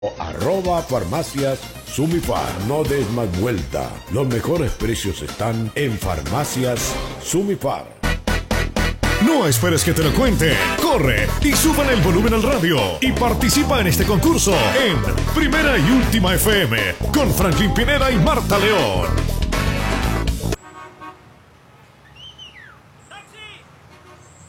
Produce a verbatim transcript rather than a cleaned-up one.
Arroba farmacias Sumifar. No des más vuelta. Los mejores precios están en farmacias Sumifar. No esperes que te lo cuente. Corre y súbale el volumen al radio y participa en este concurso en Primera y Última F M con Franklin Pineda y Marta León.